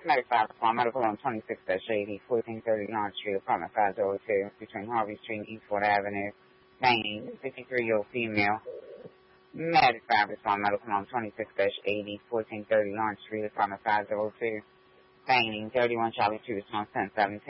Medical Farm Medical on 26-80, 1430 Lawn Street, apartment 502, between Harvey Street and Eastwood Avenue, Maine, 53-year-old female. Medical Farm Medical on 26-80, 1430 Lawn Street, apartment 502, Maine, 31 Charlie 2, response 1017.